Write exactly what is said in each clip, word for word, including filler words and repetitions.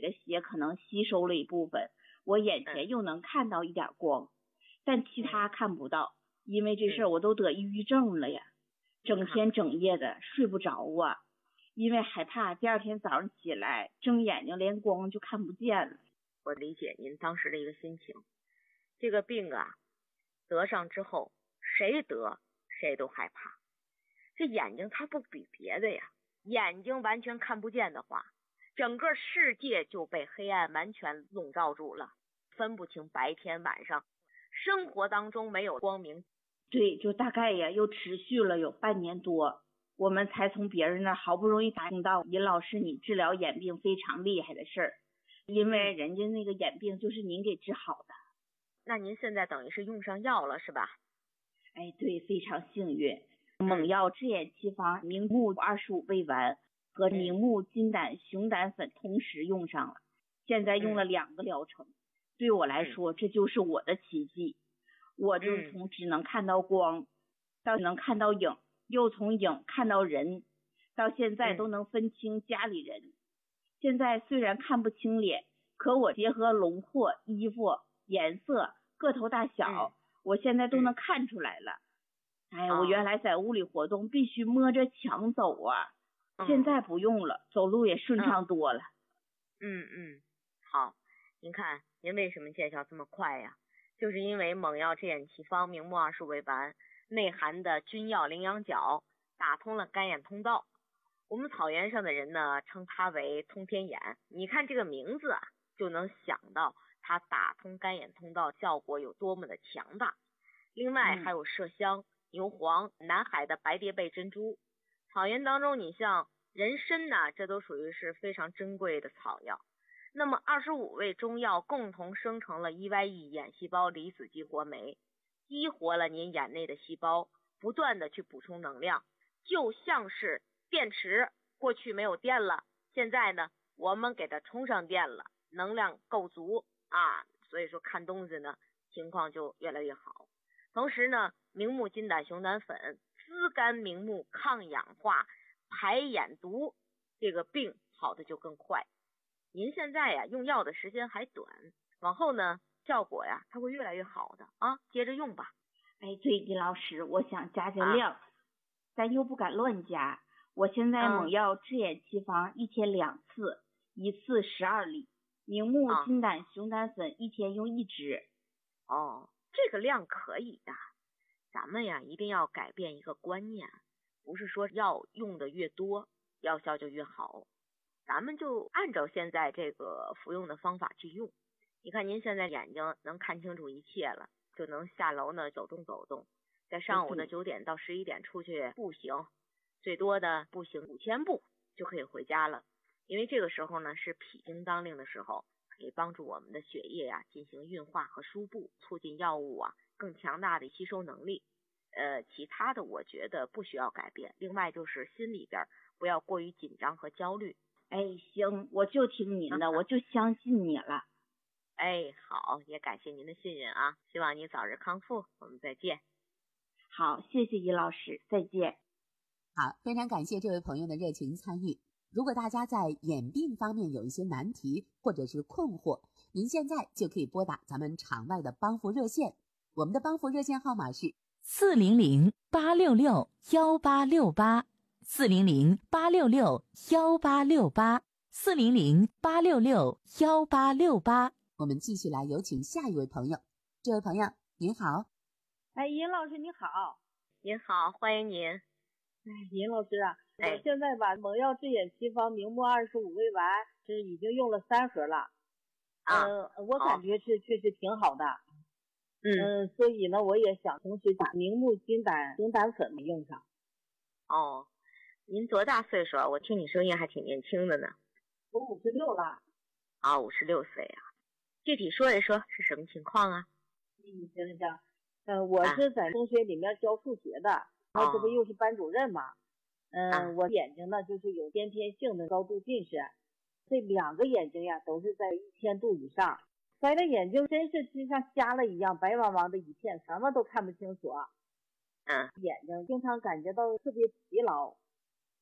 的血可能吸收了一部分，我眼前又能看到一点光，但其他看不到，因为这事儿我都得抑郁症了呀，整天整夜的睡不着啊，因为害怕第二天早上起来睁眼睛连光就看不见了。 我理解您当时的一个心情，这个病啊得上之后谁得谁都害怕，这眼睛它不比别的呀，眼睛完全看不见的话，整个世界就被黑暗完全笼罩住了，分不清白天晚上，生活当中没有光明。 对，就大概呀又持续了有半年多，我们才从别人那好不容易打听到尹老师你治疗眼病非常厉害的事儿，因为人家那个眼病就是您给治好的。 那您现在等于是用上药了是吧？ 哎，对，非常幸运。猛药治眼奇方明目二十五味丸和明目金胆熊胆粉同时用上了，现在用了两个疗程，对我来说这就是我的奇迹。我就从只能看到光到能看到影，又从影看到人，到现在都能分清家里人。现在虽然看不清脸，可我结合轮廓、衣服、颜色、个头大小，我现在都能看出来了。哎，我原来在屋里活动必须摸着墙走啊，现在不用了，走路也顺畅多了。 嗯嗯，好，您看您为什么见效这么快呀？就是因为猛药治眼奇方明目二十五味丸内含的君药羚羊角打通了干眼通道，我们草原上的人呢称它为通天眼，你看这个名字啊就能想到它打通干眼通道效果有多么的强大。另外还有麝香、牛黄、南海的白蝶贝珍珠，草原当中你像人参呢，这都属于是非常珍贵的草药。那么二十五味中药共同生成了 E Y E 眼细胞离子激活酶，激活了您眼内的细胞，不断的去补充能量，就像是电池过去没有电了，现在呢我们给它充上电了，能量够足啊，所以说看东西呢情况就越来越好。同时呢明目金胆熊胆粉滋肝明目，抗氧化，排眼毒，这个病好的就更快。您现在呀用药的时间还短，往后呢效果呀它会越来越好的啊，接着用吧。 哎，对，李老师，我想加加量、啊、但又不敢乱加。我现在猛药治眼奇方一天两次，一次十二粒，明目金胆熊胆粉一天用一支。 哦，这个量可以的。咱们呀一定要改变一个观念，不是说药用的越多药效就越好，咱们就按照现在这个服用的方法去用。你看您现在眼睛能看清楚一切了，就能下楼呢走动走动，在上午的九点到十一点出去步行，最多的步行五千步就可以回家了。因为这个时候呢是脾经当令的时候，可以帮助我们的血液呀、啊、进行运化和输布，促进药物啊更强大的吸收能力。呃，其他的我觉得不需要改变。另外就是心里边不要过于紧张和焦虑。 哎，行，我就听您的，我就相信你了。 哎，好，也感谢您的信任啊，希望你早日康复，我们再见。 好，谢谢尹老师，再见。 好，非常感谢这位朋友的热情参与。如果大家在眼病方面有一些难题或者是困惑，您现在就可以拨打咱们场外的帮扶热线，我们的帮扶热线号码是四零零八六六幺八六八，四零零八六六幺八六八，四零零八六六幺八六八。 我们继续来有请下一位朋友。这位朋友您好。 哎，尹老师你好。 您好，欢迎您。 哎，尹老师啊，哎、我现在把猛药治眼奇方明目二十五味丸是已经用了三盒了。 啊、 呃，我感觉是确实挺好的。 嗯、 呃，所以呢，我也想同时把明目金胆熊胆粉用上。 哦，您多大岁数啊？我听你声音还挺年轻的呢。 我五十六了。 啊，五十六岁啊。具体说一说是什么情况啊？ 嗯，行行，呃，我是在中学里面教数学的，啊、然后这不又是班主任嘛。嗯、呃啊，我眼睛呢就是有先天性的高度近视，这两个眼睛呀都是在一千度以上，摘的眼睛真是就像瞎了一样，白茫茫的一片，什么都看不清楚。 嗯， 眼睛经常感觉到特别疲劳。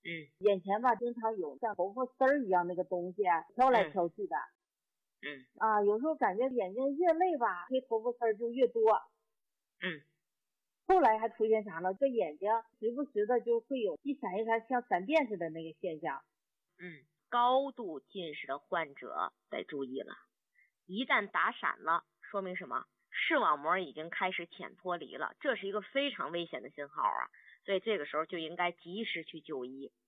嗯， 眼前吧经常有像头发丝儿一样那个东西啊飘来飘去的。 嗯啊，有时候感觉眼睛越累吧，这头发丝儿就越多。 嗯， 后来还出现啥了？这眼睛时不时的就会有一闪一闪像闪电似的那个现象。 嗯，高度近视的患者得注意了，一旦打闪了，说明什么？视网膜已经开始浅脱离了，这是一个非常危险的信号啊！所以这个时候就应该及时去就医。